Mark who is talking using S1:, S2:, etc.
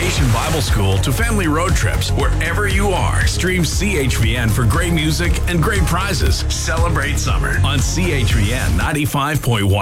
S1: Vacation Bible School to family road trips, wherever you are, stream CHVN for great music and great prizes. Celebrate summer on CHVN 95.1.